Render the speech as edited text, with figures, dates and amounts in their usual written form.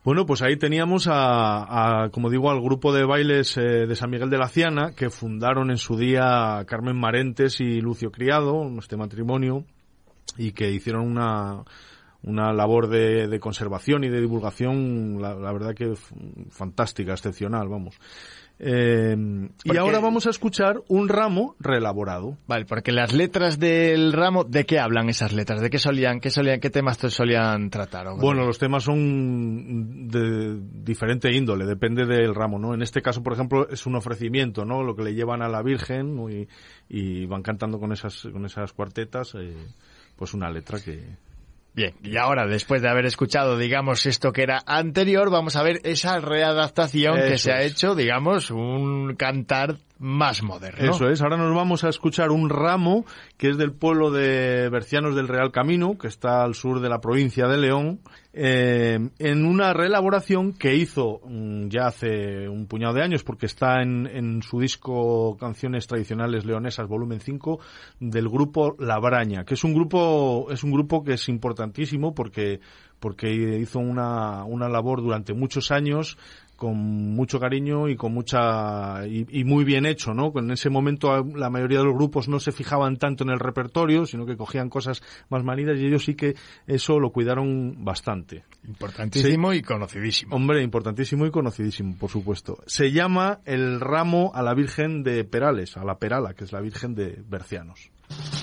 Bueno, pues ahí teníamos como digo, al grupo de bailes de San Miguel de la Ciana, que fundaron en su día Carmen Marentes y Lucio Criado, este matrimonio, y que hicieron una labor de conservación y de divulgación, la verdad que fantástica, excepcional, vamos. Y ahora vamos a escuchar un ramo reelaborado. Vale, porque las letras del ramo, ¿de qué hablan esas letras? ¿De qué temas solían tratar? Bueno, los temas son de diferente índole, depende del ramo, ¿no? En este caso, por ejemplo, es un ofrecimiento, ¿no? Lo que le llevan a la Virgen, ¿no? y van cantando con esas cuartetas, pues una letra que... Bien, y ahora, después de haber escuchado, digamos, esto que era anterior, vamos a ver esa readaptación que se ha hecho, digamos, un cantar más moderno. Eso es, ahora nos vamos a escuchar un ramo que es del pueblo de Bercianos del Real Camino, que está al sur de la provincia de León, en una reelaboración que hizo ya hace un puñado de años, porque está en su disco Canciones Tradicionales Leonesas, volumen 5, del grupo La Braña, que es un grupo que es importantísimo porque hizo una labor durante muchos años con mucho cariño y con y muy bien hecho, ¿no? En ese momento la mayoría de los grupos no se fijaban tanto en el repertorio, sino que cogían cosas más manidas, y ellos sí que eso lo cuidaron bastante. Importantísimo, sí. Y conocidísimo. Hombre, importantísimo y conocidísimo, por supuesto. Se llama el ramo a la Virgen de Perales, a la Perala, que es la Virgen de Bercianos.